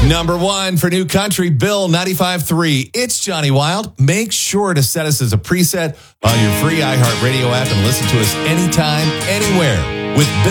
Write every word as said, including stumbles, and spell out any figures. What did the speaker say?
Number one for New Country, Bill ninety-five point three. It's Johnny Wild. Make sure to set us as a preset on your free iHeartRadio app and listen to us anytime, anywhere with Bill.